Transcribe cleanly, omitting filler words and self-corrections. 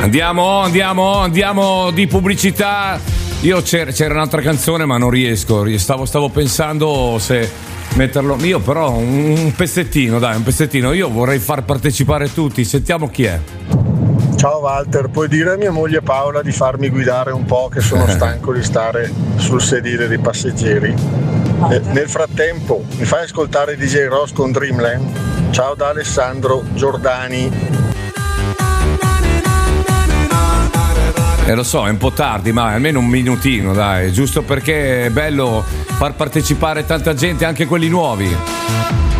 Andiamo di pubblicità. C'era un'altra canzone ma non riesco. Stavo pensando se metterlo. Io però un pezzettino. Io vorrei far partecipare tutti. Sentiamo chi è. Ciao Walter, puoi dire a mia moglie Paola di farmi guidare un po', che sono stanco di stare sul sedile dei passeggeri. Nel frattempo mi fai ascoltare DJ Ross con Dreamland? Ciao da Alessandro Giordani. Lo so, è un po' tardi, ma almeno un minutino, dai, giusto perché è bello far partecipare tanta gente, anche quelli nuovi.